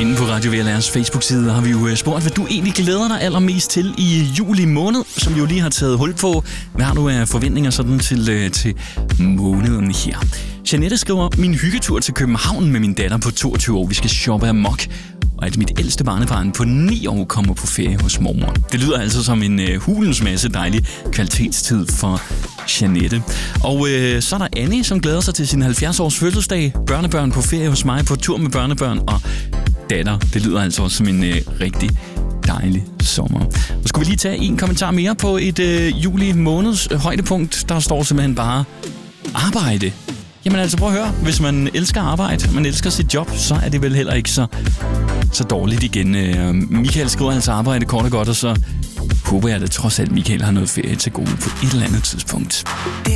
Inde på Radio VLR's Facebook-side har vi jo spurgt, hvad du egentlig glæder dig allermest til i juli måned, som vi jo lige har taget hul på. Hvad har du af forventninger sådan til måneden her? Jeanette skriver, min hyggetur til København med min datter på 22 år. Vi skal shoppe amok. Og at mit ældste barnebarn på 9 år kommer på ferie hos mormor. Det lyder altså som en hulens masse dejlig kvalitetstid for Jeanette. Og så er der Annie, som glæder sig til sin 70-års fødselsdag. Børnebørn på ferie hos mig, på tur med børnebørn og datter. Det lyder altså også som en rigtig dejlig sommer. Og skulle vi lige tage en kommentar mere på et juli måneds højdepunkt. Der står simpelthen bare arbejde. Jamen altså, prøv at høre. Hvis man elsker arbejde, man elsker sit job, så er det vel heller ikke så dårligt igen. Michael skriver altså arbejde kort og godt, og så håber jeg da trods alt, Michael har noget ferie til gode på et eller andet tidspunkt.